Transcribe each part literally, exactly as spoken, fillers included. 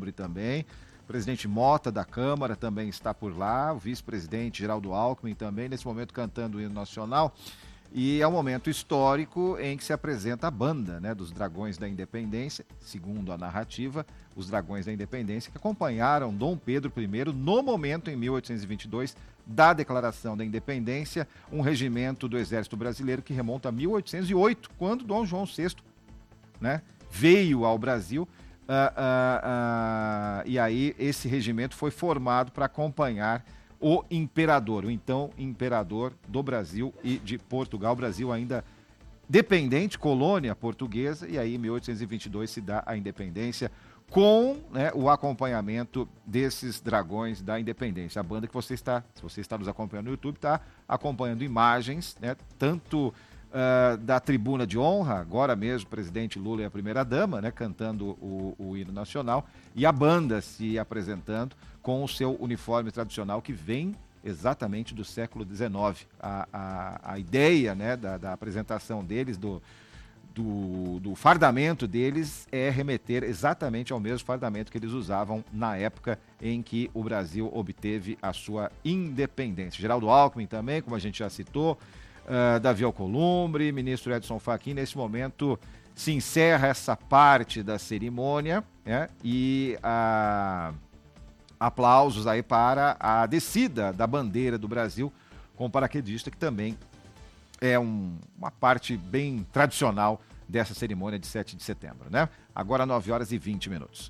Alcolumbre também, o presidente Mota da Câmara também está por lá, o vice-presidente Geraldo Alckmin também, nesse momento cantando o hino nacional. E é um momento histórico em que se apresenta a banda, né, dos Dragões da Independência, segundo a narrativa, os Dragões da Independência, que acompanharam Dom Pedro I no momento, em mil oitocentos e vinte e dois, da Declaração da Independência, um regimento do Exército Brasileiro que remonta a mil oitocentos e oito, quando Dom João sexto, né, veio ao Brasil. Uh, uh, uh, e aí esse regimento foi formado para acompanhar o imperador, o então imperador do Brasil e de Portugal. O Brasil ainda dependente, colônia portuguesa, e aí em mil oitocentos e vinte e dois se dá a independência com, né, o acompanhamento desses Dragões da Independência. A banda que você está, se você está nos acompanhando no YouTube, está acompanhando imagens, né, tanto uh, da tribuna de honra, agora mesmo o presidente Lula e a primeira-dama, né, cantando o, o hino nacional, e a banda se apresentando com o seu uniforme tradicional que vem exatamente do século dezenove. A, a, a ideia, né, da, da apresentação deles, do, do, do fardamento deles, é remeter exatamente ao mesmo fardamento que eles usavam na época em que o Brasil obteve a sua independência. Geraldo Alckmin também, como a gente já citou, uh, Davi Alcolumbre, ministro Edson Fachin, nesse momento se encerra essa parte da cerimônia, né, e a... aplausos aí para a descida da bandeira do Brasil com o paraquedista, que também é um, uma parte bem tradicional dessa cerimônia de sete de setembro, né? Agora nove horas e vinte minutos.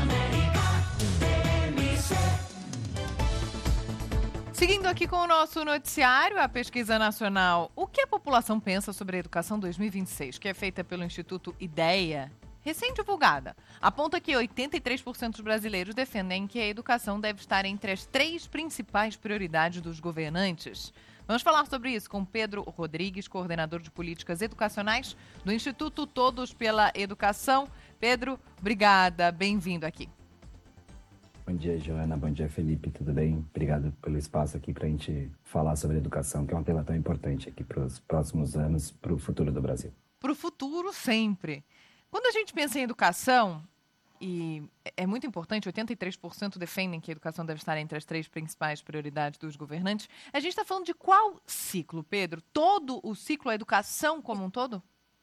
Seguindo aqui com o nosso noticiário, a pesquisa nacional O que a população pensa sobre a educação dois mil e vinte e seis, que é feita pelo Instituto IDEA, recém-divulgada, aponta que oitenta e três por cento dos brasileiros defendem que a educação deve estar entre as três principais prioridades dos governantes. Vamos falar sobre isso com Pedro Rodrigues, coordenador de políticas educacionais do Instituto Todos pela Educação. Pedro, obrigada, bem-vindo aqui. Bom dia, Joana. Bom dia, Felipe. Tudo bem? Obrigado pelo espaço aqui para a gente falar sobre educação, que é um tema tão importante aqui para os próximos anos, para o futuro do Brasil. Para o futuro, sempre. Quando a gente pensa em educação, e é muito importante, oitenta e três por cento defendem que a educação deve estar entre as três principais prioridades dos governantes, a gente está falando de qual ciclo, Pedro? Todo o ciclo, a educação como um todo?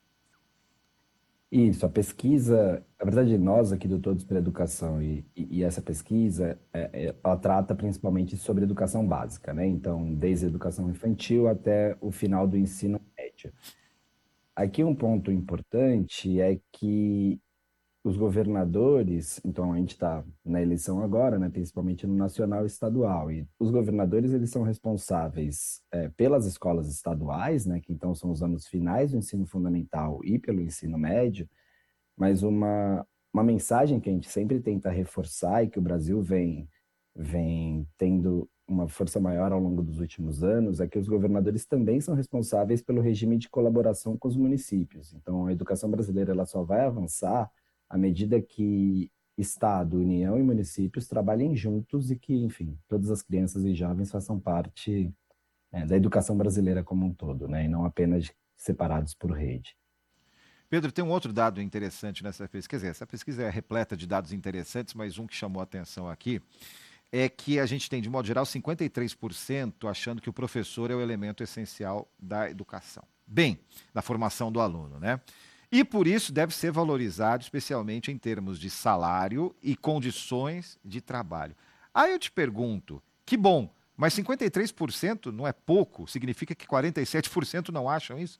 Isso, a pesquisa, na verdade, nós aqui do Todos pela Educação, e, e, e essa pesquisa, é, é, ela trata principalmente sobre educação básica, né? Então, desde a educação infantil até o final do ensino médio. Aqui um ponto importante é que os governadores, então a gente está na eleição agora, né, principalmente no nacional e estadual, e os governadores eles são responsáveis é, pelas escolas estaduais, né, que então são os anos finais do ensino fundamental e pelo ensino médio, mas uma, uma mensagem que a gente sempre tenta reforçar e que o Brasil vem, vem tendo uma força maior ao longo dos últimos anos é que os governadores também são responsáveis pelo regime de colaboração com os municípios. Então, a educação brasileira ela só vai avançar à medida que Estado, União e municípios trabalhem juntos e que, enfim, todas as crianças e jovens façam parte é, da educação brasileira como um todo, né? E não apenas separados por rede. Pedro, tem um outro dado interessante nessa pesquisa. Quer dizer, essa pesquisa é repleta de dados interessantes, mas um que chamou a atenção aqui é que a gente tem, de modo geral, cinquenta e três por cento achando que o professor é o elemento essencial da educação. Bem, da formação do aluno, né? E por isso deve ser valorizado, especialmente em termos de salário e condições de trabalho. Aí eu te pergunto, que bom, mas cinquenta e três por cento não é pouco? Significa que quarenta e sete por cento não acham isso?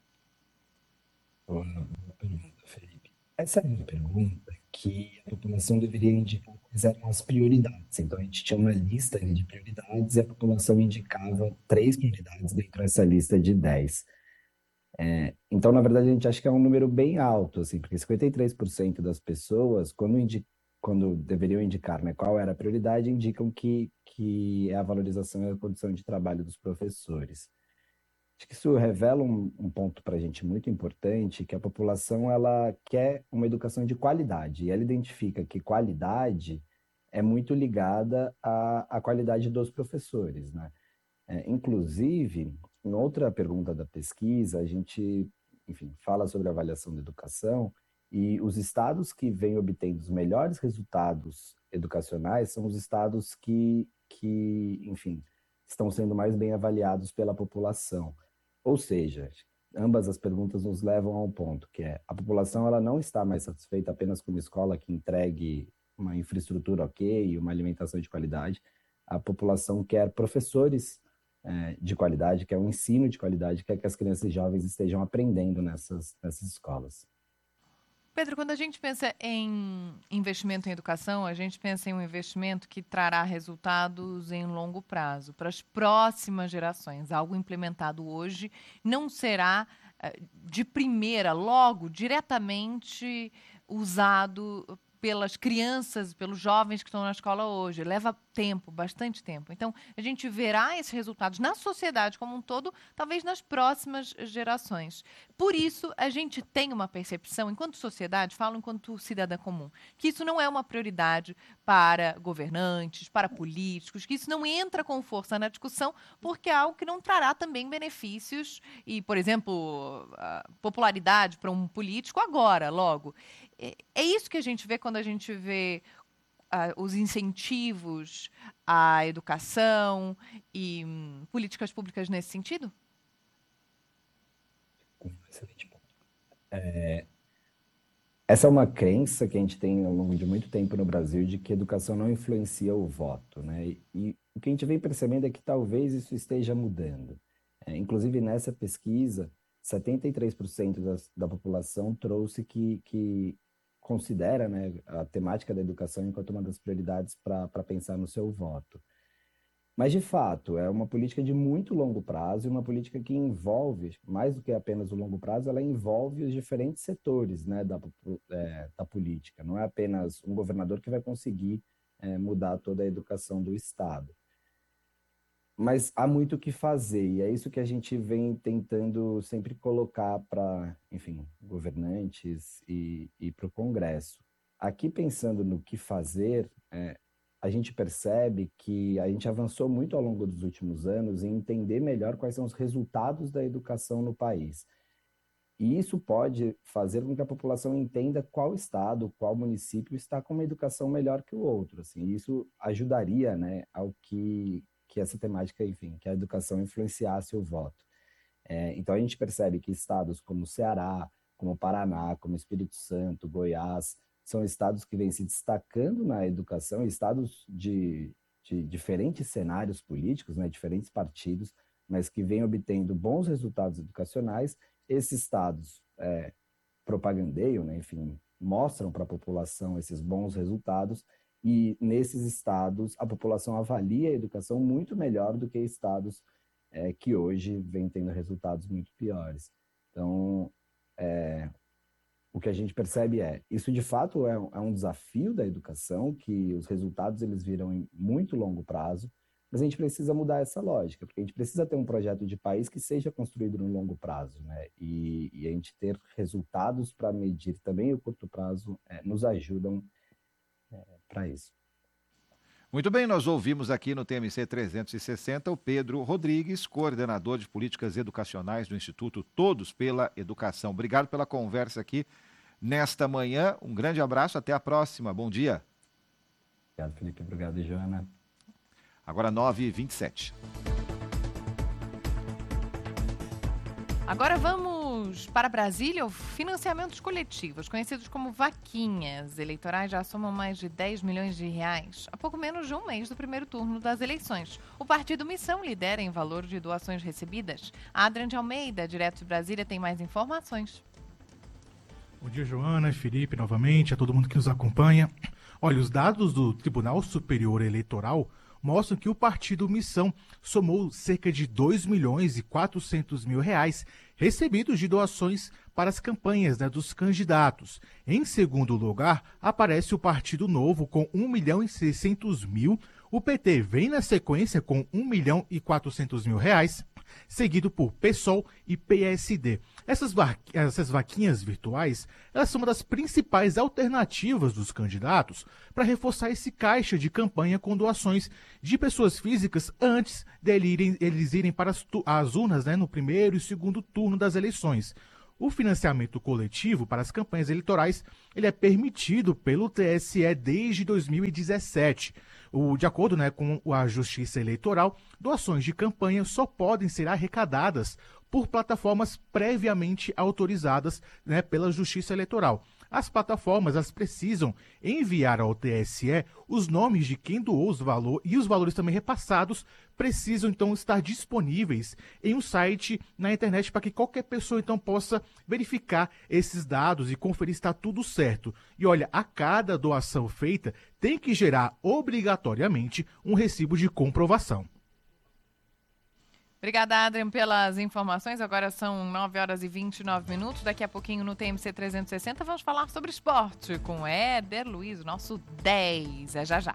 Boa pergunta, Felipe. Essa é uma pergunta que a população deveria indicar quais eram as prioridades. Então, a gente tinha uma lista de prioridades e a população indicava três prioridades dentro dessa lista de dez. É, então, na verdade, a gente acha que é um número bem alto, assim, porque cinquenta e três por cento das pessoas, quando, indi- quando deveriam indicar, né, qual era a prioridade, indicam que, que é a valorização e a condição de trabalho dos professores. Acho que isso revela um, um ponto para a gente muito importante, que a população ela quer uma educação de qualidade, e ela identifica que qualidade é muito ligada à, à qualidade dos professores, né? É, inclusive, em outra pergunta da pesquisa, a gente, enfim, fala sobre a avaliação da educação E os estados que vêm obtendo os melhores resultados educacionais são os estados que, que, enfim, estão sendo mais bem avaliados pela população. Ou seja, ambas as perguntas nos levam a um ponto, que é a população ela não está mais satisfeita apenas com uma escola que entregue uma infraestrutura ok, uma alimentação de qualidade. A população quer professores é, de qualidade, quer um ensino de qualidade, quer que as crianças e jovens estejam aprendendo nessas, nessas escolas. Pedro, quando a gente pensa em investimento em educação, a gente pensa em um investimento que trará resultados em longo prazo, para as próximas gerações. Algo implementado hoje não será de primeira, logo, diretamente usado pelas crianças, pelos jovens que estão na escola hoje. Leva tempo, bastante tempo. Então, a gente verá esses resultados na sociedade como um todo, talvez nas próximas gerações. Por isso, a gente tem uma percepção, enquanto sociedade, falo enquanto cidadã comum, que isso não é uma prioridade para governantes, para políticos, que isso não entra com força na discussão, porque é algo que não trará também benefícios e, por exemplo, popularidade para um político agora, logo. É isso que a gente vê quando a gente vê uh, os incentivos à educação e hum, políticas públicas nesse sentido? Excelente ponto. É, essa é uma crença que a gente tem ao longo de muito tempo no Brasil de que a educação não influencia o voto, né? E, e o que a gente vem percebendo é que talvez isso esteja mudando. É, inclusive, nessa pesquisa, setenta e três por cento das, da população trouxe que, que considera, né, a temática da educação enquanto uma das prioridades para pensar no seu voto. Mas, de fato, é uma política de muito longo prazo e uma política que envolve, mais do que apenas o longo prazo, ela envolve os diferentes setores, né, da, é, da política. Não é apenas um governador que vai conseguir é, mudar toda a educação do Estado. Mas há muito o que fazer, e é isso que a gente vem tentando sempre colocar para, enfim, governantes e, e para o Congresso. Aqui, pensando no que fazer, é, a gente percebe que a gente avançou muito ao longo dos últimos anos em entender melhor quais são os resultados da educação no país. E isso pode fazer com que a população entenda qual estado, qual município está com uma educação melhor que o outro. Assim, isso ajudaria, né, ao que... que essa temática, enfim, que a educação influenciasse o voto. É, então, a gente percebe que estados como Ceará, como Paraná, como Espírito Santo, Goiás, são estados que vêm se destacando na educação, estados de, de diferentes cenários políticos, né, diferentes partidos, mas que vêm obtendo bons resultados educacionais. Esses estados é, propagandeiam, né, enfim, mostram para a população esses bons resultados. E nesses estados, a população avalia a educação muito melhor do que estados é, que hoje vêm tendo resultados muito piores. Então, é, o que a gente percebe é, isso de fato é um, é um desafio da educação, que os resultados eles viram em muito longo prazo, mas a gente precisa mudar essa lógica, porque a gente precisa ter um projeto de país que seja construído no longo prazo, né? E, e a gente ter resultados para medir também o curto prazo é, nos ajudam É, para isso. Muito bem, nós ouvimos aqui no T M C trezentos e sessenta o Pedro Rodrigues, coordenador de políticas educacionais do Instituto Todos pela Educação. Obrigado pela conversa aqui nesta manhã. Um grande abraço, até a próxima. Bom dia. Obrigado, Felipe. Obrigado, Joana. Agora nove e vinte e sete. Agora vamos para Brasília. Financiamentos coletivos, conhecidos como vaquinhas eleitorais, já somam mais de dez milhões de reais, há pouco menos de um mês do primeiro turno das eleições. O Partido Missão lidera em valor de doações recebidas. Adrian de Almeida, direto de Brasília, tem mais informações. Bom dia, Joana, Felipe, novamente, a todo mundo que nos acompanha. Olha, os dados do Tribunal Superior Eleitoral mostram que o Partido Missão somou cerca de dois milhões e quatrocentos mil reais recebidos de doações para as campanhas, né, dos candidatos. Em segundo lugar, aparece o Partido Novo com um milhão e seiscentos mil. O P T vem na sequência com um milhão e quatrocentos mil reais, seguido por PSOL e P S D. Essas, va- essas vaquinhas virtuais, elas são uma das principais alternativas dos candidatos para reforçar esse caixa de campanha com doações de pessoas físicas antes de eles irem, eles irem para as, tu- as urnas, né, no primeiro e segundo turno das eleições. O financiamento coletivo para as campanhas eleitorais ele é permitido pelo T S E desde dois mil e dezessete. O, de acordo, né, com a Justiça Eleitoral, doações de campanha só podem ser arrecadadas por plataformas previamente autorizadas, né, pela Justiça Eleitoral. As plataformas elas precisam enviar ao T S E os nomes de quem doou os valores e os valores também repassados precisam então estar disponíveis em um site na internet para que qualquer pessoa então possa verificar esses dados e conferir se está tudo certo. E olha, a cada doação feita tem que gerar obrigatoriamente um recibo de comprovação. Obrigada, Adrian, pelas informações. Agora são nove horas e vinte e nove minutos. Daqui a pouquinho no T M C trezentos e sessenta vamos falar sobre esporte com Éder Luiz, o nosso dez. É já já.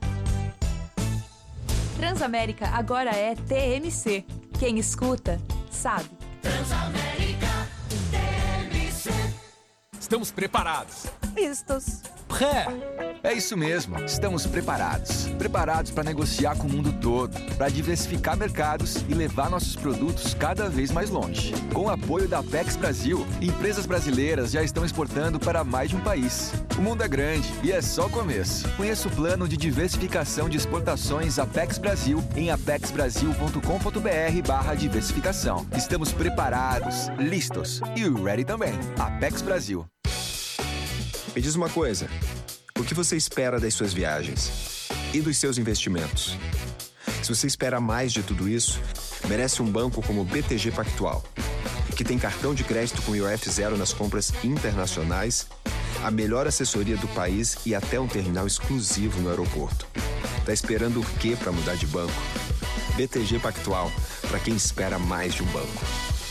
Transamérica agora é T M C. Quem escuta, sabe. Transamérica T M C. Estamos preparados. Vistos. Pré. É isso mesmo, estamos preparados. Preparados para negociar com o mundo todo, para diversificar mercados e levar nossos produtos cada vez mais longe. Com o apoio da Apex Brasil, empresas brasileiras já estão exportando para mais de um país. O mundo é grande e é só o começo. Conheça o plano de diversificação de exportações Apex Brasil em apexbrasil.com.br barra diversificação. Estamos preparados, listos e ready também. Apex Brasil. Me diz uma coisa, o que você espera das suas viagens e dos seus investimentos? Se você espera mais de tudo isso, merece um banco como o B T G Pactual, que tem cartão de crédito com I O F zero nas compras internacionais, a melhor assessoria do país e até um terminal exclusivo no aeroporto. Tá esperando o quê para mudar de banco? B T G Pactual, para quem espera mais de um banco.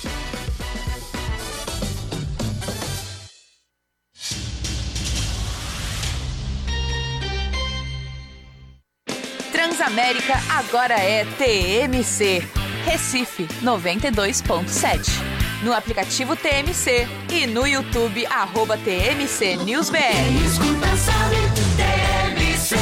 Transamérica agora é T M C. Recife noventa e dois ponto sete. No aplicativo T M C e no YouTube, arroba T M C News B R. Escuta, sabe, T M C.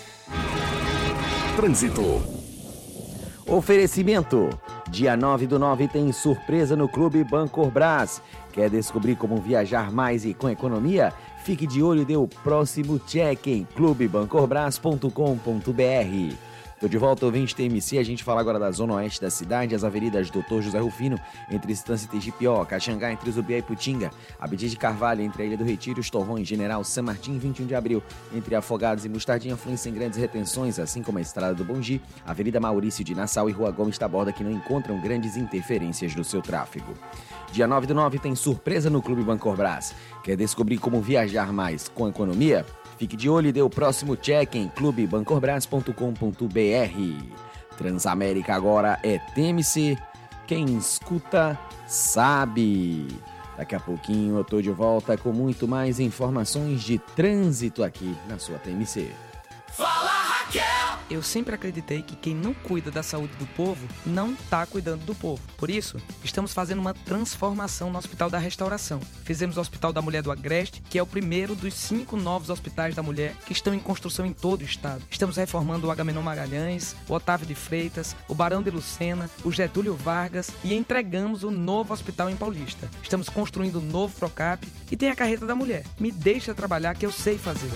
Trânsito. Oferecimento. Dia nove do nove tem surpresa no Clube Bancorbras. Quer descobrir como viajar mais e com economia? Fique de olho e dê o próximo check em clube bancorbras ponto com ponto b r. Tô de volta, ouvinte T M C. A gente fala agora da zona oeste da cidade, as avenidas doutor José Rufino, entre Estância e Tegipió, Caxangá, entre Zubiá e Putinga, Abdias de Carvalho, entre a Ilha do Retiro e os Torrões, General San Martim, vinte e um de abril, entre Afogados e Mostardinha, fluem sem grandes retenções, assim como a Estrada do Bongi, Avenida Maurício de Nassau e Rua Gomes Taborda, que não encontram grandes interferências no seu tráfego. Dia nove do nove tem surpresa no Clube Bancorbras. Quer descobrir como viajar mais com economia? Fique de olho e dê o próximo check em clube bancorbras ponto com ponto b r. Transamérica agora é T M C. Quem escuta, sabe. Daqui a pouquinho eu tô de volta com muito mais informações de trânsito aqui na sua T M C. Fala, Raquel! Eu sempre acreditei que quem não cuida da saúde do povo não está cuidando do povo. Por isso, estamos fazendo uma transformação no Hospital da Restauração. Fizemos o Hospital da Mulher do Agreste, que é o primeiro dos cinco novos hospitais da mulher que estão em construção em todo o estado. Estamos reformando o Agamenon Magalhães, o Otávio de Freitas, o Barão de Lucena, o Getúlio Vargas e entregamos o novo hospital em Paulista. Estamos construindo o novo Procap e tem a carreta da mulher. Me deixa trabalhar que eu sei fazer.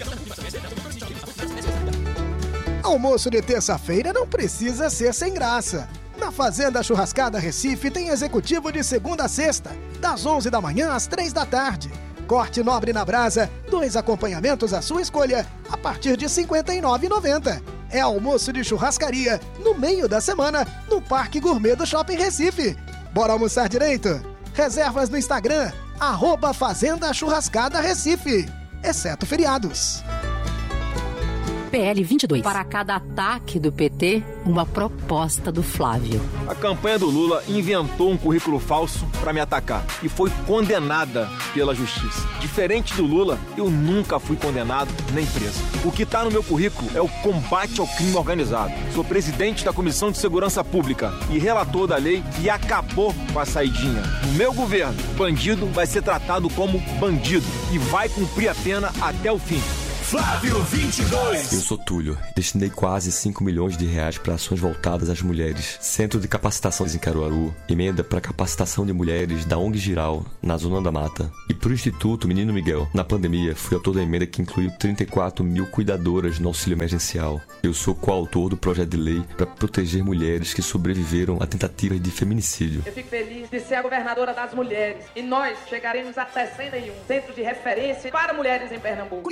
Almoço de terça-feira não precisa ser sem graça. Na Fazenda Churrascada Recife tem executivo de segunda a sexta, das onze da manhã às três da tarde. Corte nobre na brasa, dois acompanhamentos à sua escolha, a partir de cinquenta e nove reais e noventa centavos. É almoço de churrascaria, no meio da semana, no Parque Gourmet do Shopping Recife. Bora almoçar direito? Reservas no Instagram, arroba Fazenda Churrascada Recife, exceto feriados. P L vinte e dois. Para cada ataque do P T, uma proposta do Flávio. A campanha do Lula inventou um currículo falso para me atacar e foi condenada pela justiça. Diferente do Lula, eu nunca fui condenado nem preso. O que está no meu currículo é o combate ao crime organizado. Sou presidente da Comissão de Segurança Pública e relator da lei que acabou com a saidinha. No meu governo, bandido vai ser tratado como bandido e vai cumprir a pena até o fim. Flávio vinte e dois. Eu sou Túlio. Destinei quase cinco milhões de reais para ações voltadas às mulheres. Centro de Capacitação em Caruaru. Emenda para capacitação de mulheres da O N G Giral, na Zona da Mata. E para o Instituto Menino Miguel. Na pandemia, fui autor da emenda que incluiu trinta e quatro mil cuidadoras no auxílio emergencial. Eu sou coautor do projeto de lei para proteger mulheres que sobreviveram a tentativas de feminicídio. Eu fico feliz de ser a governadora das mulheres. E nós chegaremos a sessenta e um centros de referência para mulheres em Pernambuco.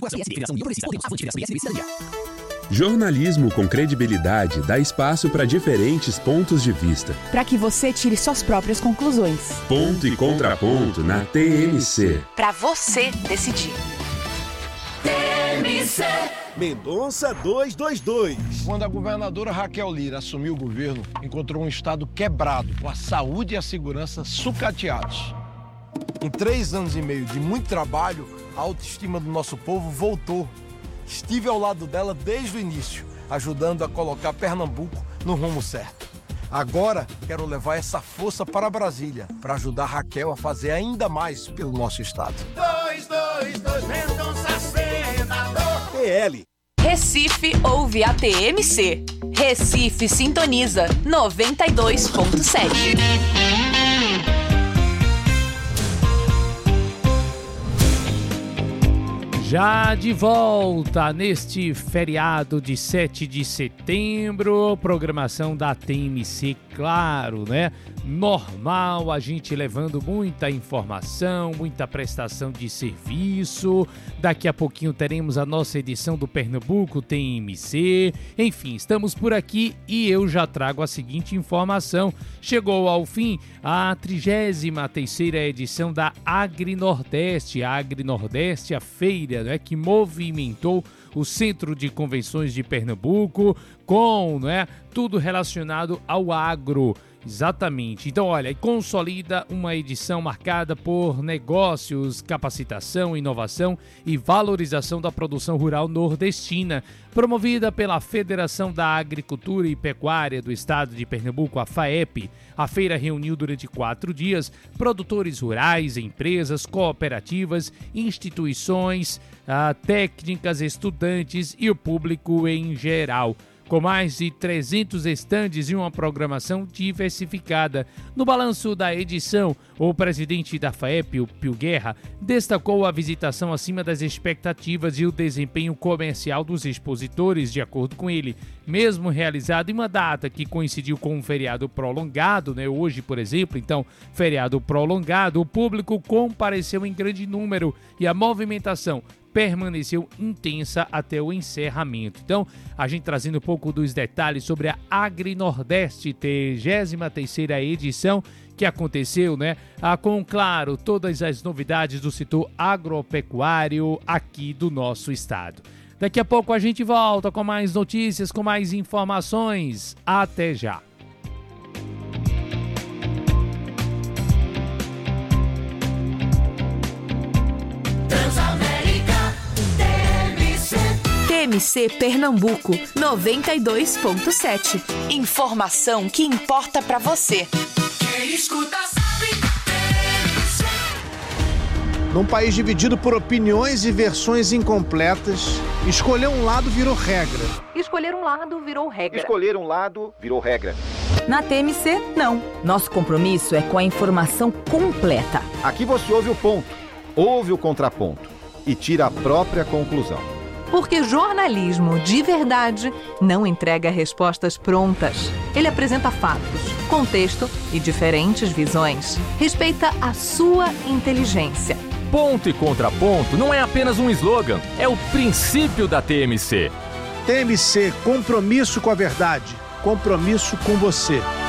Jornalismo com credibilidade dá espaço para diferentes pontos de vista. Para que você tire suas próprias conclusões. Ponto e contraponto na T M C. Para você decidir. T M C. Mendonça duzentos e vinte e dois. Quando a governadora Raquel Lira assumiu o governo, encontrou um estado quebrado, com a saúde e a segurança sucateados. Em três anos e meio de muito trabalho, a autoestima do nosso povo voltou. Estive ao lado dela desde o início, ajudando a colocar Pernambuco no rumo certo. Agora, quero levar essa força para Brasília, para ajudar Raquel a fazer ainda mais pelo nosso estado. dois dois dois, Mendonça senador. P L. Recife ouve a T M C. Recife sintoniza noventa e dois ponto sete. Já de volta neste feriado de sete de setembro, programação da T M C, claro, né? Normal, a gente levando muita informação, muita prestação de serviço. Daqui a pouquinho teremos a nossa edição do Pernambuco T M C. Enfim, estamos por aqui e eu já trago a seguinte informação. Chegou ao fim a trigésima terceira edição da Agrinordeste, a Agrinordeste, a feira, né, que movimentou o Centro de Convenções de Pernambuco com, né, tudo relacionado ao agro. Exatamente. Então, olha, consolida uma edição marcada por negócios, capacitação, inovação e valorização da produção rural nordestina. Promovida pela Federação da Agricultura e Pecuária do Estado de Pernambuco, a FAEP, a feira reuniu durante quatro dias produtores rurais, empresas, cooperativas, instituições, ah, técnicas, estudantes e o público em geral. Com mais de trezentos estandes e uma programação diversificada. No balanço da edição, o presidente da FAEP, o Pio Guerra, destacou a visitação acima das expectativas e o desempenho comercial dos expositores. De acordo com ele, mesmo realizado em uma data que coincidiu com um feriado prolongado, né? Hoje, por exemplo, então, feriado prolongado, o público compareceu em grande número e a movimentação permaneceu intensa até o encerramento. Então, a gente trazendo um pouco dos detalhes sobre a Agrinordeste, trigésima terceira edição, que aconteceu, né? Ah, com, claro, todas as novidades do setor agropecuário aqui do nosso estado. Daqui a pouco a gente volta com mais notícias, com mais informações. Até já! T M C Pernambuco noventa e dois ponto sete. Informação que importa pra você. Quem escuta sabe. T M C. Num país dividido por opiniões e versões incompletas, escolher um lado virou regra. Escolher um lado virou regra. Escolher um lado virou regra. Na T M C, não. Nosso compromisso é com a informação completa. Aqui você ouve o ponto, ouve o contraponto e tira a própria conclusão. Porque jornalismo de verdade não entrega respostas prontas. Ele apresenta fatos, contexto e diferentes visões. Respeita a sua inteligência. Ponto e contraponto não é apenas um slogan, é o princípio da T M C. T M C, compromisso com a verdade, compromisso com você.